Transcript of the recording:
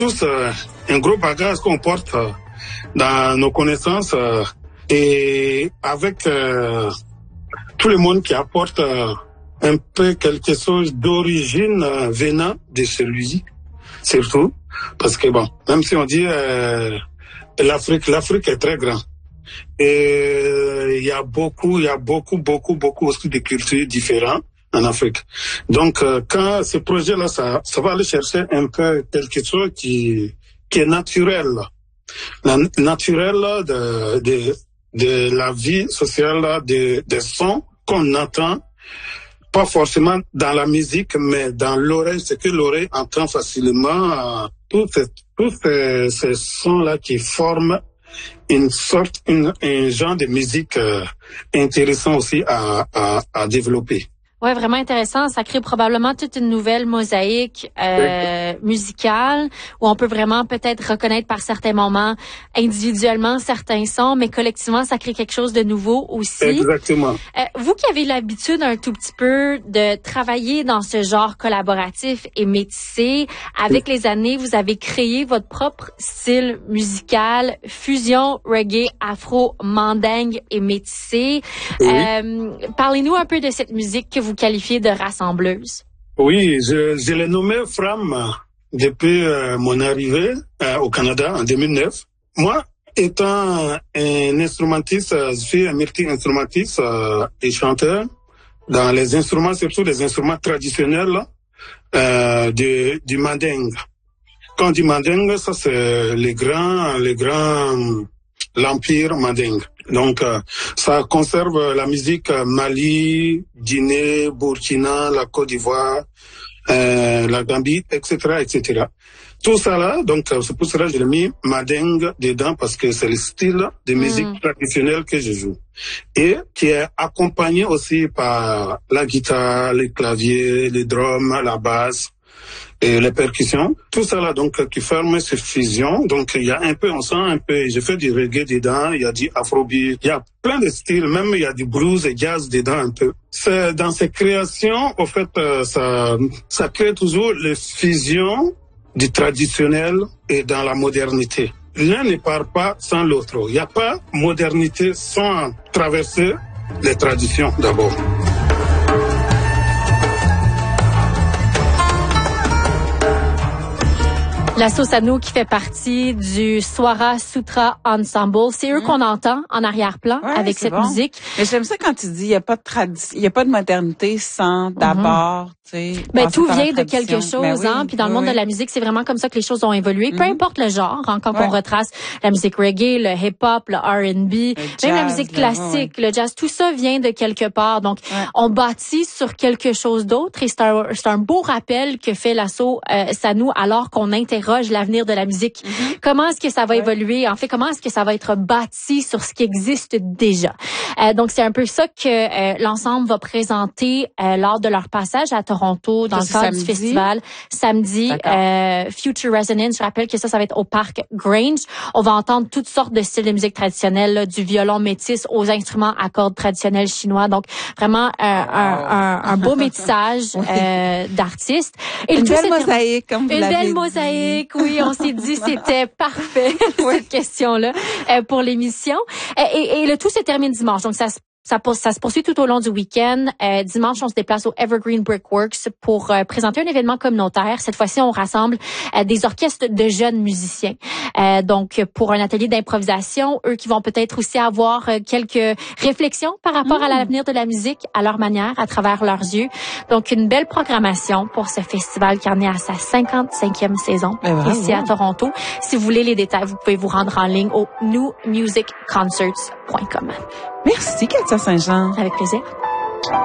tous un gros bagage qu'on porte dans nos connaissances et avec tout le monde qui apporte un peu quelque chose d'origine venant de celui, surtout. Parce que bon, même si on dit l'Afrique est très grande. Et il y a beaucoup aussi de cultures différentes en Afrique. Donc, quand ce projet-là, ça va aller chercher un peu quelque chose qui est naturel. Naturel de la vie sociale, des sons qu'on entend, pas forcément dans la musique, mais dans l'oreille, c'est que l'oreille entend facilement tous ces sons-là qui forment un genre de musique intéressant aussi à développer. Ouais, vraiment intéressant. Ça crée probablement toute une nouvelle mosaïque musicale où on peut vraiment peut-être reconnaître par certains moments individuellement certains sons, mais collectivement, ça crée quelque chose de nouveau aussi. Exactement. Vous qui avez l'habitude un tout petit peu de travailler dans ce genre collaboratif et métissé, avec les années, vous avez créé votre propre style musical, fusion, reggae, afro, mandingue et métissé. Oui. Parlez-nous un peu de cette musique que vous qualifiez de rassembleuse. Oui, je l'ai nommé Fram depuis mon arrivée au Canada en 2009. Moi, étant un instrumentiste, je suis un multi-instrumentiste et chanteur dans les instruments, surtout les instruments traditionnels du mandingue. Quand on dit mandingue, ça c'est l'empire mandingue. Donc, ça conserve la musique Mali, Guinée, Burkina, la Côte d'Ivoire, la Gambie, etc., etc. Tout ça là, donc c'est pour cela que j'ai mis mandingue dedans parce que c'est le style de musique traditionnelle que je joue et qui est accompagné aussi par la guitare, les claviers, les drums, la basse. Et les percussions, tout ça là donc qui forme cette fusion. Donc il y a un peu, on sent un peu, je fais du reggae dedans, il y a du afrobeat, il y a plein de styles, même il y a du blues et jazz dedans un peu. C'est dans ces créations, au fait, ça crée toujours les fusions du traditionnel et dans la modernité. L'un ne part pas sans l'autre. Il n'y a pas modernité sans traverser les traditions d'abord. La Sosano qui fait partie du Swara Sutra Ensemble, c'est eux qu'on entend en arrière-plan avec cette musique. Mais j'aime ça quand tu dis il y a pas de tradition, il y a pas de modernité sans d'abord, tu sais. Ben tout vient de quelque chose, hein. Puis dans le monde de la musique, c'est vraiment comme ça que les choses ont évolué. Peu importe le genre, hein, quand on retrace la musique reggae, le hip-hop, le R&B, même la musique classique, le jazz, tout ça vient de quelque part. Donc on bâtit sur quelque chose d'autre et c'est un beau rappel que fait la Sosano alors qu'on interroge l'avenir de la musique. Comment est-ce que ça va évoluer? En fait, comment est-ce que ça va être bâti sur ce qui existe déjà? Donc, c'est un peu ça que l'ensemble va présenter lors de leur passage à Toronto dans le cadre du festival samedi. Future Resonance, je rappelle que ça va être au Parc Grange. On va entendre toutes sortes de styles de musique traditionnelle, là, du violon métis aux instruments à cordes traditionnels chinois. Donc, vraiment un beau métissage d'artistes. Et une belle mosaïque, comme vous l'avez dit. Une belle mosaïque. Oui, on s'est dit c'était parfait cette question-là pour l'émission. Et le tout se termine dimanche. Donc ça se poursuit tout au long du week-end. Dimanche, on se déplace au Evergreen Brickworks pour présenter un événement communautaire. Cette fois-ci, on rassemble des orchestres de jeunes musiciens. Donc, pour un atelier d'improvisation, eux qui vont peut-être aussi avoir quelques réflexions par rapport à l'avenir de la musique à leur manière, à travers leurs yeux. Donc, une belle programmation pour ce festival qui en est à sa 55e saison ici à Toronto. Si vous voulez les détails, vous pouvez vous rendre en ligne au newmusicconcerts.com. Merci, Katia Saint-Jean. Avec plaisir.